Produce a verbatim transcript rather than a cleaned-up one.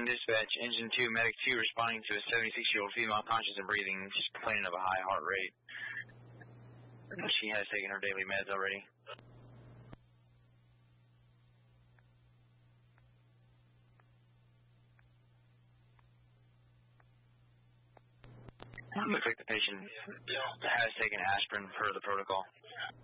Houston dispatch, engine two, medic two, responding to a seventy-six-year-old female conscious and breathing. She's complaining of a high heart rate. She has taken her daily meds already. Looks like the patient has taken aspirin per the protocol.